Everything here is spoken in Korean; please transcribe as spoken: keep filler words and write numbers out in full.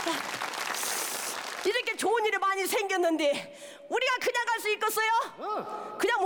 이렇게 좋은 일이 많이 생겼는데 우리가 그냥 갈 수 있겠어요? 어. 그냥